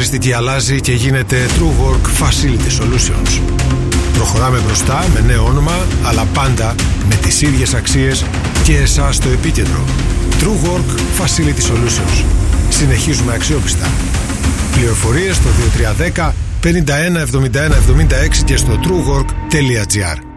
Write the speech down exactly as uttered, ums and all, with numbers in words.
διαχειριστική αλλάζει και γίνεται TrueWork Facility Solutions. Προχωράμε μπροστά με νέο όνομα, αλλά πάντα με τις ίδιες αξίες και εσάς στο επίκεντρο. TrueWork Facility Solutions. Συνεχίζουμε αξιόπιστα. Πληροφορίες στο δύο τρία ένα μηδέν πενήντα ένα εβδομήντα ένα εβδομήντα έξι και στο truework τελεία gr.